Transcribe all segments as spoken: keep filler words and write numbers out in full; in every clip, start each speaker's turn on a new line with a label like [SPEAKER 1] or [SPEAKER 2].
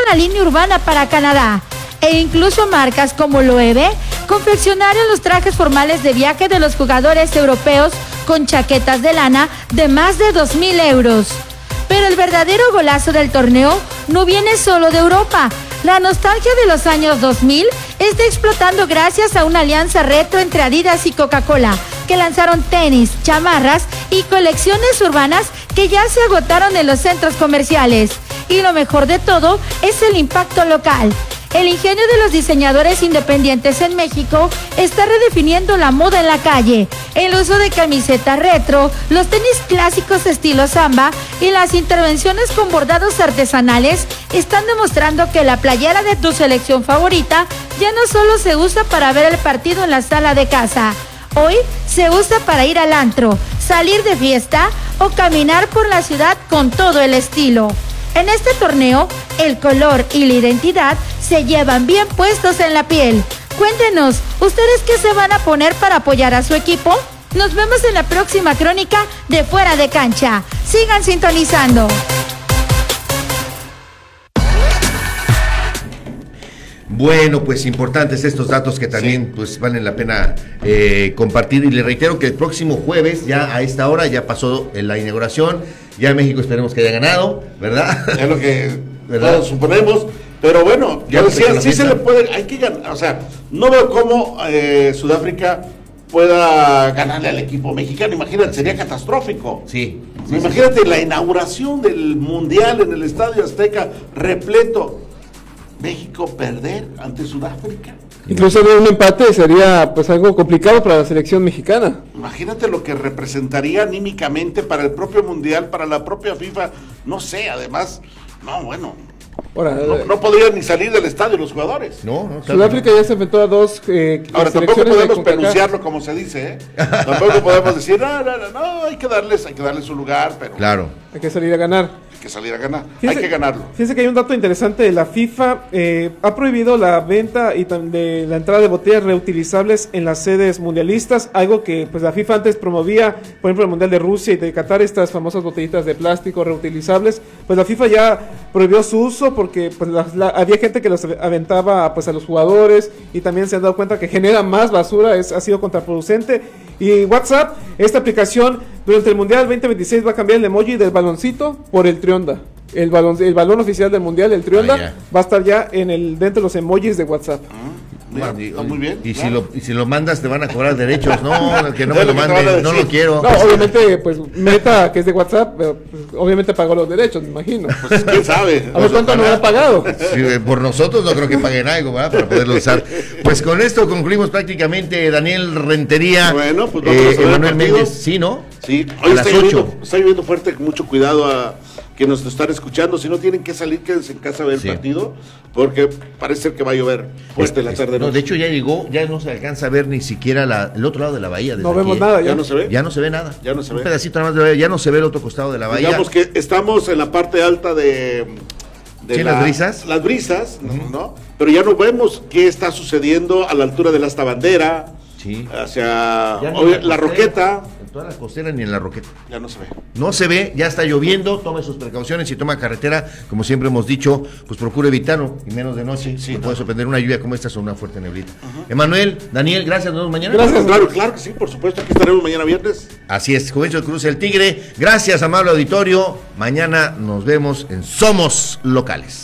[SPEAKER 1] una línea urbana para Canadá. E incluso marcas como Loewe confeccionaron los trajes formales de viaje de los jugadores europeos con chaquetas de lana de más de dos mil euros. Pero el verdadero golazo del torneo no viene solo de Europa. La nostalgia de los años dos mil está explotando gracias a una alianza retro entre Adidas y Coca-Cola, que lanzaron tenis, chamarras y colecciones urbanas que ya se agotaron en los centros comerciales. Y lo mejor de todo es el impacto local. El ingenio de los diseñadores independientes en México está redefiniendo la moda en la calle. El uso de camisetas retro, los tenis clásicos estilo samba y las intervenciones con bordados artesanales están demostrando que la playera de tu selección favorita ya no solo se usa para ver el partido en la sala de casa. Hoy se usa para ir al antro, salir de fiesta o caminar por la ciudad con todo el estilo. En este torneo, el color y la identidad se llevan bien puestos en la piel. Cuéntenos, ¿ustedes qué se van a poner para apoyar a su equipo? Nos vemos en la próxima crónica de Fuera de Cancha. Sigan sintonizando.
[SPEAKER 2] Bueno, pues importantes estos datos que también sí. pues valen la pena eh, compartir, y le reitero que el próximo jueves, ya a esta hora, ya pasó la inauguración, ya México esperemos que haya ganado, ¿verdad?
[SPEAKER 3] Es lo que ¿verdad? Todos suponemos, pero bueno, ya decía, sí se le puede, hay que ganar, o sea, no veo cómo eh, Sudáfrica pueda ganarle al equipo mexicano, imagínate, sería catastrófico.
[SPEAKER 2] Sí.
[SPEAKER 3] sí imagínate sí. la inauguración del Mundial en el Estadio Azteca repleto. México perder ante Sudáfrica.
[SPEAKER 4] Incluso un empate sería pues algo complicado para la selección mexicana.
[SPEAKER 3] Imagínate lo que representaría anímicamente para el propio Mundial, para la propia FIFA, no sé, además, no, bueno, Ahora, no, no podrían ni salir del estadio los jugadores.
[SPEAKER 2] No, no.
[SPEAKER 4] Sudáfrica ya se enfrentó a dos eh,
[SPEAKER 3] Ahora tampoco podemos pronunciarlo como se dice, ¿eh? Tampoco podemos decir, no, no, no, no, hay que darles, hay que darles su lugar, pero
[SPEAKER 2] claro,
[SPEAKER 4] hay que salir a ganar.
[SPEAKER 3] que salir a ganar,
[SPEAKER 4] fíjense,
[SPEAKER 3] hay que ganarlo.
[SPEAKER 4] Fíjense que hay un dato interesante de la FIFA, eh, ha prohibido la venta y de la entrada de botellas reutilizables en las sedes mundialistas, algo que pues la FIFA antes promovía, por ejemplo el Mundial de Rusia y de Qatar, estas famosas botellitas de plástico reutilizables, pues la FIFA ya prohibió su uso porque pues la, la, había gente que los aventaba pues a los jugadores, y también se han dado cuenta que genera más basura, es, ha sido contraproducente. Y WhatsApp, esta aplicación durante el Mundial veinte veintiséis va a cambiar el emoji del baloncito por el Trionda. El balón, el balón oficial del Mundial, el Trionda, ah, va a estar ya en el dentro de los emojis de WhatsApp.
[SPEAKER 3] Ah, mira, y, está muy bien.
[SPEAKER 2] Y,
[SPEAKER 3] claro.
[SPEAKER 2] si lo, y si lo mandas te van a cobrar derechos. No, que no me lo manden, no lo quiero.
[SPEAKER 4] No, obviamente, pues Meta, que es de WhatsApp, pues, obviamente pagó los derechos, me imagino.
[SPEAKER 3] Pues quién sabe.
[SPEAKER 4] A ver cuánto nos han pagado.
[SPEAKER 2] Sí, por nosotros no creo que paguen algo, ¿verdad? Para poderlo usar. Pues con esto concluimos prácticamente. Daniel Rentería,
[SPEAKER 3] bueno, pues
[SPEAKER 2] eh, Emanuel Méndez, ¿sí, no?
[SPEAKER 3] Sí, hoy está lloviendo, está lloviendo fuerte, mucho cuidado a que nos están escuchando. Si no tienen que salir, quédense en casa a ver el sí. partido, porque parece ser que va a llevar fuerte es, la tarde.
[SPEAKER 2] Es, no, de hecho ya llegó, ya no se alcanza a ver ni siquiera la, el otro lado de la bahía.
[SPEAKER 4] No vemos aquí, nada,
[SPEAKER 3] ya. ya no se ve.
[SPEAKER 2] Ya no se ve nada.
[SPEAKER 3] Ya no se
[SPEAKER 2] Un
[SPEAKER 3] ve.
[SPEAKER 2] pedacito nada más de la bahía, ya no se ve el otro costado de la bahía.
[SPEAKER 3] Digamos que estamos en la parte alta de... de
[SPEAKER 2] sí,
[SPEAKER 3] la,
[SPEAKER 2] las brisas.
[SPEAKER 3] Las brisas,
[SPEAKER 2] uh-huh.
[SPEAKER 3] ¿no? Pero ya no vemos qué está sucediendo a la altura de la Asta Bandera,
[SPEAKER 2] sí.
[SPEAKER 3] hacia obvio, la, la Roqueta.
[SPEAKER 2] En toda la costera ni en la Roqueta.
[SPEAKER 3] Ya no se ve.
[SPEAKER 2] No se ve, ya está lloviendo, tome sus precauciones y toma carretera, como siempre hemos dicho, pues procure evitarlo, y menos de noche, sí, no puede sorprender una lluvia como esta o una fuerte neblita. Uh-huh. Emanuel, Daniel, gracias, nos vemos mañana.
[SPEAKER 3] Gracias, claro, claro que sí, por supuesto, aquí estaremos mañana viernes.
[SPEAKER 2] Así es, Juvencio Cruz el Tigre, gracias, amable auditorio, mañana nos vemos en Somos Locales.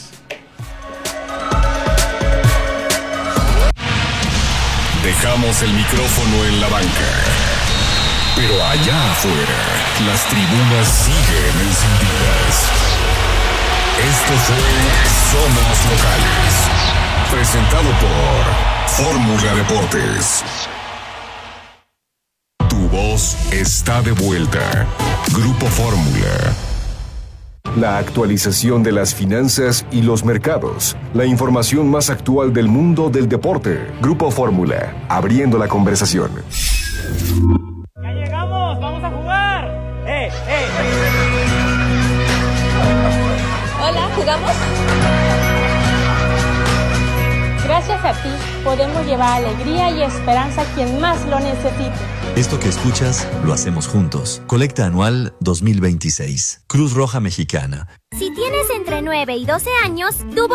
[SPEAKER 5] Dejamos el micrófono en la banca, pero allá afuera las tribunas siguen encendidas. Esto fue Somos Locales, presentado por Fórmula Deportes. Tu voz está de vuelta. Grupo Fórmula. La actualización de las finanzas y los mercados. La información más actual del mundo del deporte. Grupo Fórmula, abriendo la conversación.
[SPEAKER 6] ¡Ya llegamos! ¡Vamos a jugar! ¡Eh, eh!
[SPEAKER 7] Hola, ¿jugamos? Gracias a ti, podemos llevar alegría y esperanza a quien más lo necesite.
[SPEAKER 8] Esto que escuchas, lo hacemos juntos. Colecta anual dos mil veintiséis. Cruz Roja Mexicana.
[SPEAKER 9] Si tienes entre nueve y doce años, tu